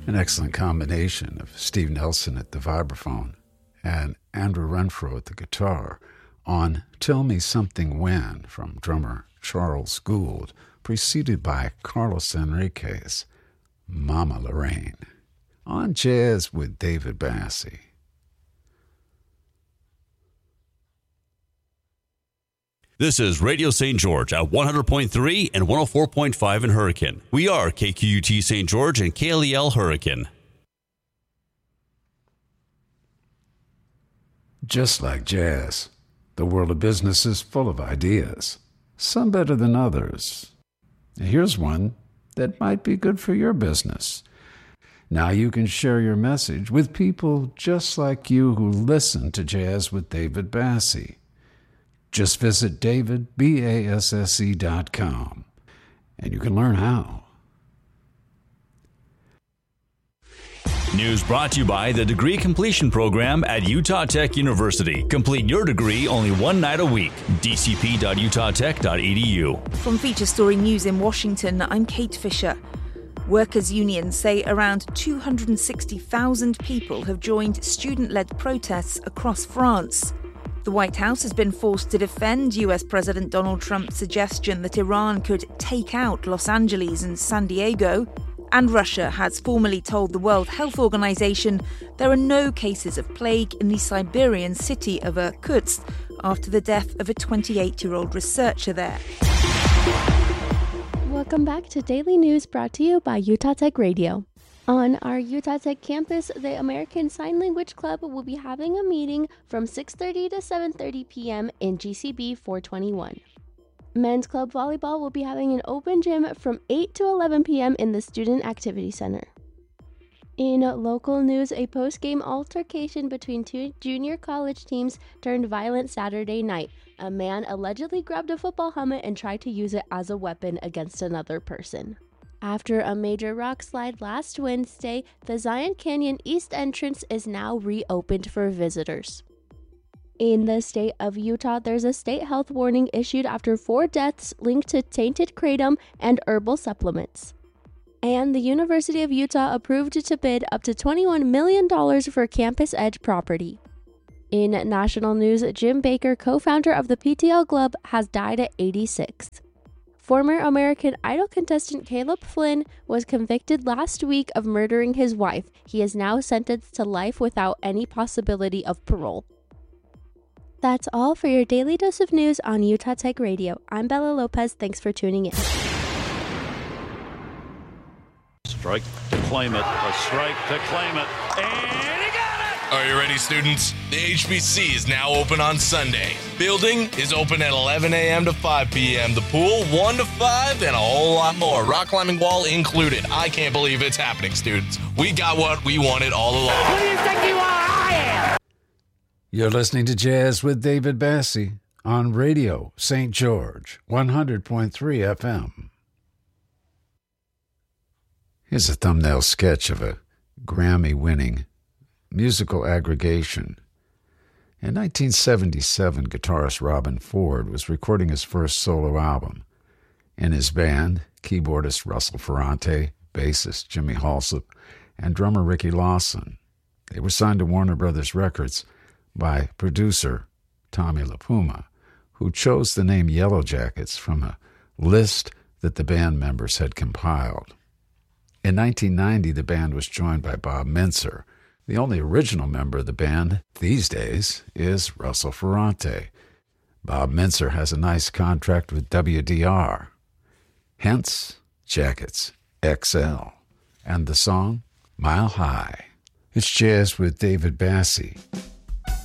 An excellent combination of Steve Nelson at the vibraphone and Andrew Renfro at the guitar on Tell Me Something When from drummer Charles Gould, preceded by Carlos Enriquez, Mama Lorraine, on Jazz with David Bassie. This is Radio St. George at 100.3 and 104.5 in Hurricane. We are KQUT St. George and KLEL Hurricane. Just like jazz, the world of business is full of ideas, some better than others. Here's one that might be good for your business. Now you can share your message with people just like you who listen to Jazz with David Bassie. Just visit davidbasse.com, and you can learn how. News brought to you by the Degree Completion Program at Utah Tech University. Complete your degree only one night a week. dcp.utah.tech.edu. From Feature Story News in Washington, I'm Kate Fisher. Workers' unions say around 260,000 people have joined student-led protests across France. The White House has been forced to defend US President Donald Trump's suggestion that Iran could take out Los Angeles and San Diego. And Russia has formally told the World Health Organization there are no cases of plague in the Siberian city of Irkutsk after the death of a 28-year-old researcher there. Welcome back to Daily News brought to you by Utah Tech Radio. On our Utah Tech campus, the American Sign Language Club will be having a meeting from 6:30 to 7:30 p.m. in GCB 421. Men's Club Volleyball will be having an open gym from 8 to 11 p.m. in the Student Activity Center. In local news, a post-game altercation between two junior college teams turned violent Saturday night. A man allegedly grabbed a football helmet and tried to use it as a weapon against another person. After a major rock slide last Wednesday, the Zion Canyon East entrance is now reopened for visitors. In the state of Utah, there's a state health warning issued after 4 deaths linked to tainted kratom and herbal supplements. And the University of Utah approved to bid up to $21 million for Campus Edge property. In national news, Jim Baker, co-founder of the PTL Club, has died at 86. Former American Idol contestant Caleb Flynn was convicted last week of murdering his wife. He is now sentenced to life without any possibility of parole. That's all for your daily dose of news on Utah Tech Radio. I'm Bella Lopez. Thanks for tuning in. Strike to claim it. A strike to claim it. And he got it! Are you ready, students? The HBC is now open on Sunday. Building is open at 11 a.m. to 5 p.m. The pool, 1 to 5, and a whole lot more. Rock climbing wall included. I can't believe it's happening, students. We got what we wanted all along. Who do you think you are? I am! You're listening to Jazz with David Bassie on Radio St. George, 100.3 FM. Here's a thumbnail sketch of a Grammy-winning musical aggregation. In 1977, guitarist Robben Ford was recording his first solo album. In his band, keyboardist Russell Ferrante, bassist Jimmy Halsop, and drummer Ricky Lawson. They were signed to Warner Brothers Records by producer Tommy LaPuma, who chose the name Yellow Jackets from a list that the band members had compiled. In 1990, the band was joined by Bob Mintzer. The only original member of the band these days is Russell Ferrante. Bob Mintzer has a nice contract with WDR. Hence, Jackets XL. And the song, Mile High. It's Jazz with David Bassie.